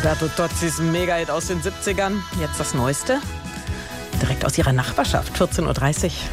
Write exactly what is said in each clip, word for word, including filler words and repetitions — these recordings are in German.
Umberto Tozzis Mega-Hit aus den siebzigern. Jetzt das Neueste. Direkt aus ihrer Nachbarschaft, vierzehn Uhr dreißig.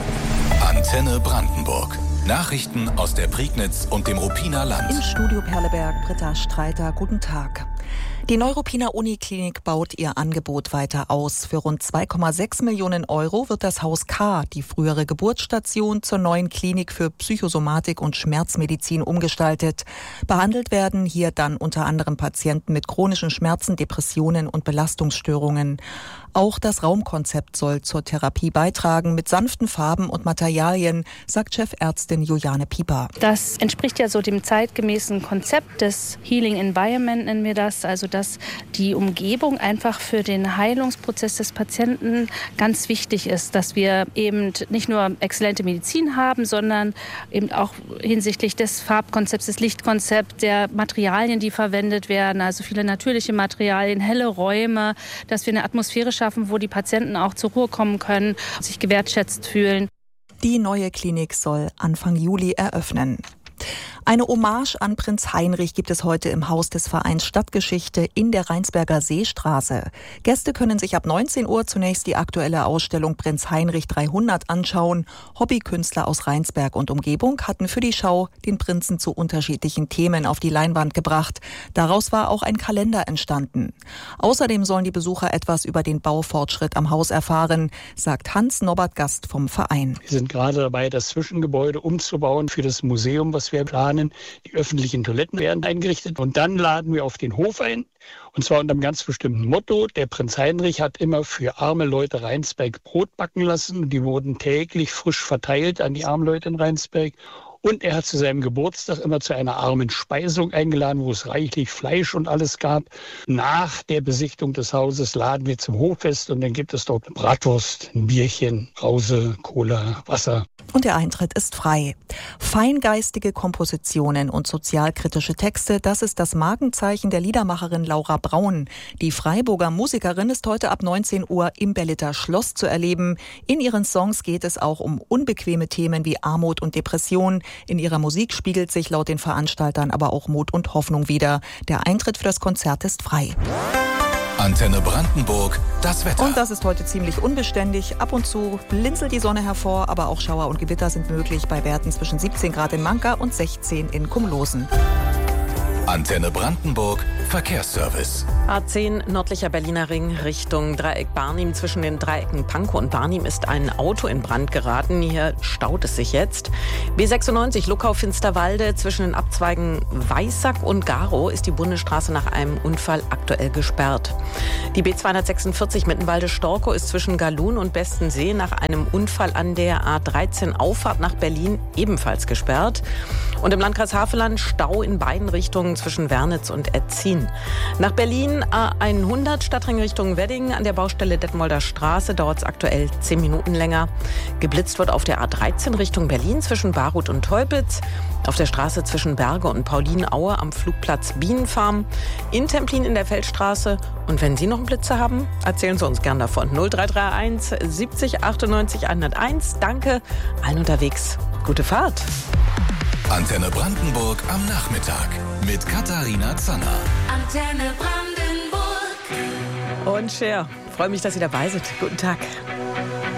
Antenne Brandenburg. Nachrichten aus der Prignitz und dem Ruppiner Land. Im Studio Perleberg, Britta Streiter, guten Tag. Die Neuruppiner Uniklinik baut ihr Angebot weiter aus. Für rund zwei Komma sechs Millionen Euro wird das Haus K, die frühere Geburtsstation, zur neuen Klinik für Psychosomatik und Schmerzmedizin umgestaltet. Behandelt werden hier dann unter anderem Patienten mit chronischen Schmerzen, Depressionen und Belastungsstörungen. Auch das Raumkonzept soll zur Therapie beitragen, mit sanften Farben und Materialien, sagt Chefärztin Juliane Pieper. Das entspricht ja so dem zeitgemäßen Konzept des Healing Environment, nennen wir das. Also dass die Umgebung einfach für den Heilungsprozess des Patienten ganz wichtig ist. Dass wir eben nicht nur exzellente Medizin haben, sondern eben auch hinsichtlich des Farbkonzepts, des Lichtkonzepts, der Materialien, die verwendet werden. Also viele natürliche Materialien, helle Räume, dass wir eine Atmosphäre schaffen, wo die Patienten auch zur Ruhe kommen können, sich gewertschätzt fühlen. Die neue Klinik soll Anfang Juli eröffnen. Eine Hommage an Prinz Heinrich gibt es heute im Haus des Vereins Stadtgeschichte in der Rheinsberger Seestraße. Gäste können sich ab neunzehn Uhr zunächst die aktuelle Ausstellung Prinz Heinrich dreihundert anschauen. Hobbykünstler aus Rheinsberg und Umgebung hatten für die Schau den Prinzen zu unterschiedlichen Themen auf die Leinwand gebracht. Daraus war auch ein Kalender entstanden. Außerdem sollen die Besucher etwas über den Baufortschritt am Haus erfahren, sagt Hans Norbert Gast vom Verein. Wir sind gerade dabei, das Zwischengebäude umzubauen für das Museum, was wir planen. Die öffentlichen Toiletten werden eingerichtet und dann laden wir auf den Hof ein. Und zwar unter einem ganz bestimmten Motto. Der Prinz Heinrich hat immer für arme Leute Rheinsberg Brot backen lassen. Die wurden täglich frisch verteilt an die armen Leute in Rheinsberg. Und er hat zu seinem Geburtstag immer zu einer armen Speisung eingeladen, wo es reichlich Fleisch und alles gab. Nach der Besichtigung des Hauses laden wir zum Hoffest und dann gibt es dort Bratwurst, ein Bierchen, Brause, Cola, Wasser. Und der Eintritt ist frei. Feingeistige Kompositionen und sozialkritische Texte, das ist das Markenzeichen der Liedermacherin Laura Braun. Die Freiburger Musikerin ist heute ab neunzehn Uhr im Berlither Schloss zu erleben. In ihren Songs geht es auch um unbequeme Themen wie Armut und Depression. In ihrer Musik spiegelt sich laut den Veranstaltern aber auch Mut und Hoffnung wider. Der Eintritt für das Konzert ist frei. Antenne Brandenburg, das Wetter. Und das ist heute ziemlich unbeständig. Ab und zu blinzelt die Sonne hervor, aber auch Schauer und Gewitter sind möglich bei Werten zwischen siebzehn Grad in Manka und sechzehn in Kumlosen. Antenne Brandenburg, Verkehrsservice. A zehn nördlicher Berliner Ring Richtung Dreieck Barnim. Zwischen den Dreiecken Pankow und Barnim ist ein Auto in Brand geraten. Hier staut es sich jetzt. B sechsundneunzig Luckau-Finsterwalde. Zwischen den Abzweigen Weissack und Garow ist die Bundesstraße nach einem Unfall aktuell gesperrt. Die B zweihundertsechsundvierzig Mittenwalde-Storkow ist zwischen Galun und Bestensee nach einem Unfall an der A dreizehn Auffahrt nach Berlin ebenfalls gesperrt. Und im Landkreis Havelland Stau in beiden Richtungen zwischen Wernitz und Etzin. Nach Berlin A hundert Stadtring Richtung Wedding an der Baustelle Detmolder Straße dauert es aktuell zehn Minuten länger. Geblitzt wird auf der A dreizehn Richtung Berlin zwischen Baruth und Teupitz. Auf der Straße zwischen Berge und Paulinaue am Flugplatz Bienenfarm. In Templin in der Feldstraße. Und wenn Sie noch einen Blitzer haben, erzählen Sie uns gern davon. null drei drei eins siebzig achtundneunzig hunderteins. Danke. Allen unterwegs. Gute Fahrt. Antenne Brandenburg am Nachmittag mit Katharina Zanner. Antenne Brandenburg. Und Cher, freue mich, dass Sie dabei sind. Guten Tag.